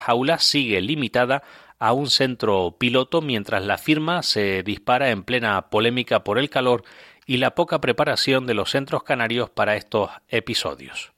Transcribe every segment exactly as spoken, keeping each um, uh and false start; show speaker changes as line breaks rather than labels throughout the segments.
aulas sigue limitada a un centro piloto, mientras la firma se dispara en plena polémica por el calor y la poca preparación de los centros canarios para estos episodios.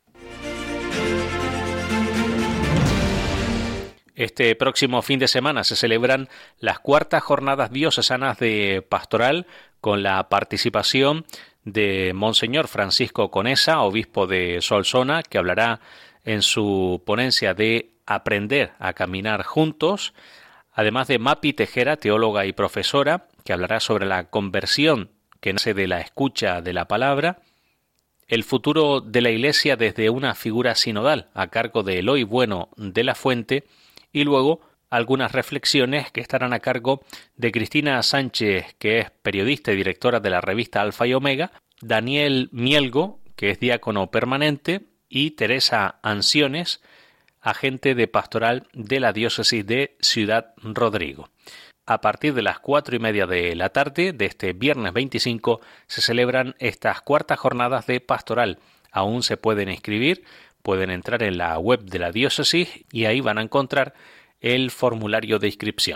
Este próximo fin de semana se celebran las cuartas jornadas diocesanas de pastoral con la participación de Monseñor Francisco Conesa, obispo de Solsona, que hablará en su ponencia de Aprender a caminar juntos, además de Mapi Tejera, teóloga y profesora, que hablará sobre la conversión que nace de la escucha de la palabra, el futuro de la Iglesia desde una figura sinodal a cargo de Eloy Bueno de la Fuente, y luego algunas reflexiones que estarán a cargo de Cristina Sánchez, que es periodista y directora de la revista Alfa y Omega, Daniel Mielgo, que es diácono permanente, y Teresa Anciones, agente de pastoral de la diócesis de Ciudad Rodrigo. A partir de las cuatro y media de la tarde de este viernes veinticinco se celebran estas cuartas jornadas de pastoral. Aún se pueden inscribir, pueden entrar en la web de la diócesis y ahí van a encontrar el formulario de inscripción.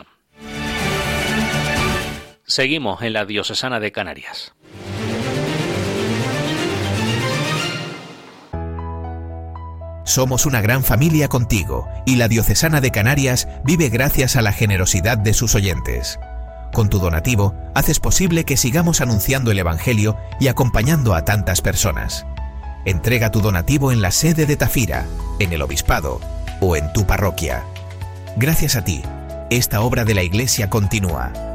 Seguimos en la Diocesana de Canarias.
Somos una gran familia contigo y la Diocesana de Canarias vive gracias a la generosidad de sus oyentes. Con tu donativo, haces posible que sigamos anunciando el Evangelio y acompañando a tantas personas. Entrega tu donativo en la sede de Tafira, en el Obispado o en tu parroquia. Gracias a ti, esta obra de la Iglesia continúa.